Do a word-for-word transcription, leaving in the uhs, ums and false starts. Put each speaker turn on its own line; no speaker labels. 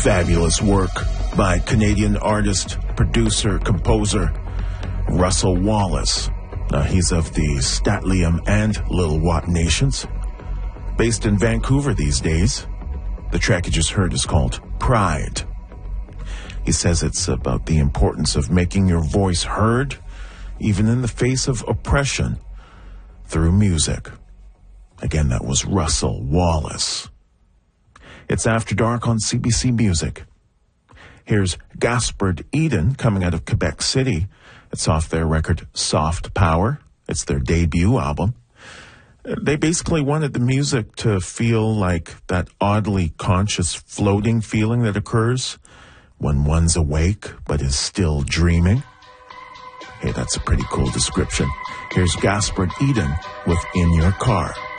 Fabulous work by Canadian artist, producer, composer Russell Wallace. Now, he's of the St'át'imc and Lil'wat nations, based in Vancouver these days. The track you just heard is called Pride. He says it's about the importance of making your voice heard, even in the face of oppression, through music. Again, that was Russell Wallace. It's After Dark on C B C Music. Here's Gaspard Eden coming out of Quebec City. It's off their record Soft Power. It's their debut album. They basically wanted the music to feel like that oddly conscious floating feeling that occurs when one's awake but is still dreaming. Hey, that's a pretty cool description. Here's Gaspard Eden with In Your Car.